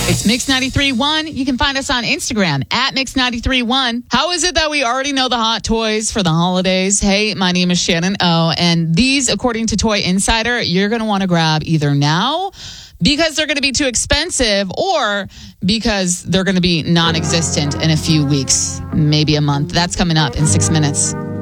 It's Mix 93.1. You can find us on Instagram at Mix 93.1. How is it that we already know the hot toys for the holidays? Hey, my name is Shannon O, and these, according to Toy Insider, you're going to want to grab either now because they're going to be too expensive or because they're going to be non-existent in a few weeks, maybe a month. That's coming up in 6 minutes.